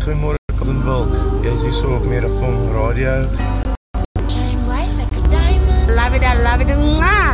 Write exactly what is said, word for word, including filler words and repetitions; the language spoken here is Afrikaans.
goeiemôre Carletonville. Jy's hier so op Megafon Radio. Love it, I love it, mwah!